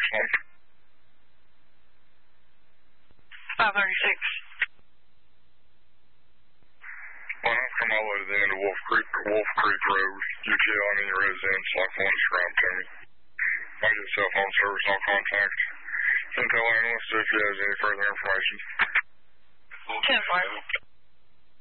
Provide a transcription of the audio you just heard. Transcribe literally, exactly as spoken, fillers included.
home. five thirty-six. Well, I'm from all the way to the end of Wolf Creek, Wolf Creek Road. U T L and any residents like one describe to me. I get cell phone service, I'll contact Intel Analyst if he has any further information. ten five.